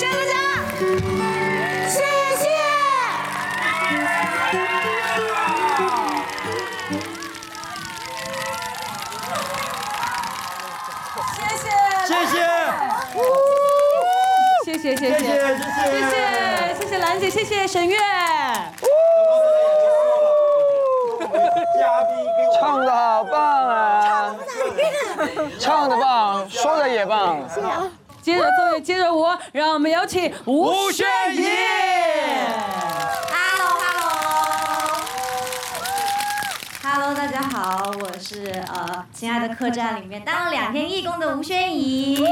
谢谢大家，谢谢。谢谢兰姐，谢谢沈月。 唱得好棒啊！唱得棒，说的也棒。 接着奏乐，接着舞，让我们有请吴宣仪。 Hello， 大家好，我是亲爱的客栈里面当了2天义工的吴宣仪。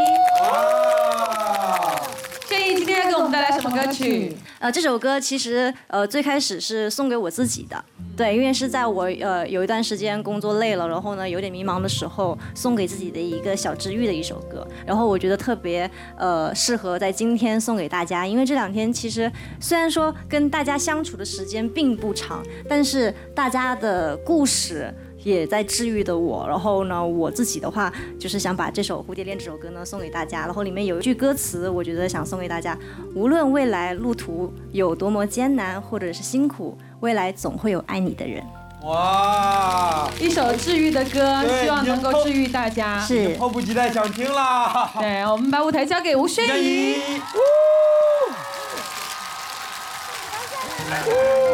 宣仪今天要给我们带来什么歌曲？ 这首歌其实最开始是送给我自己的，对，因为是在我有一段时间工作累了，然后呢有点迷茫的时候，送给自己的一个小治愈的一首歌。然后我觉得特别适合在今天送给大家，因为这2天其实虽然说跟大家相处的时间并不长，但是大家的故事也在治愈的我。然后呢，我自己的话就是想把这首《蝴蝶恋》这首歌呢送给大家。然后里面有一句歌词，我觉得想送给大家：无论未来路途有多么艰难或者是辛苦，未来总会有爱你的人。 哇！ 一首治愈的歌，希望能够治愈大家。 是， 迫不及待想听啦！ 对，我们把舞台交给吴宣仪。